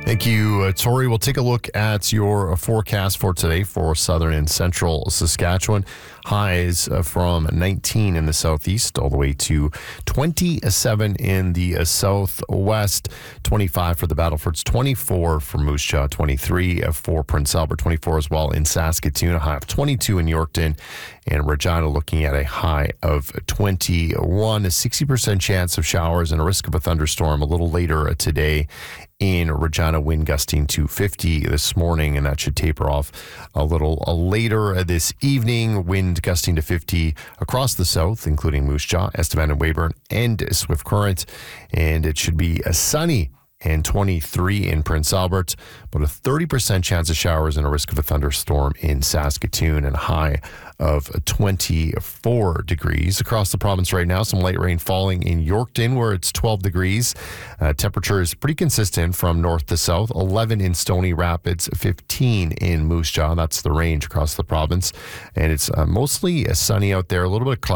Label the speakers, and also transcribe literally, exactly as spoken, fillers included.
Speaker 1: Thank you, uh, Tori. We'll take a look at your uh, forecast for today for southern and central Saskatchewan. Highs uh, from nineteen in the southeast all the way to twenty-seven in the uh, southwest, twenty-five for the Battlefords, twenty-four for Moose Jaw, twenty-three for Prince Albert, twenty-four as well in Saskatoon, a high of twenty-two in Yorkton, and Regina looking at a high of twenty-one. A sixty percent chance of showers and a risk of a thunderstorm a little later today in Regina, wind gusting to fifty this morning, and that should taper off a little later this evening. Wind gusting to fifty across the south, including Moose Jaw, Estevan and Weyburn, and Swift Current, and it should be a sunny and twenty-three in Prince Albert, but a thirty percent chance of showers and a risk of a thunderstorm in Saskatoon, and a high of twenty-four degrees. Across the province right now, some light rain falling in Yorkton, where it's twelve degrees. Uh, temperature is pretty consistent from north to south. eleven in Stony Rapids, fifteen in Moose Jaw. That's the range across the province. And it's uh, mostly sunny out there, a little bit cloudy.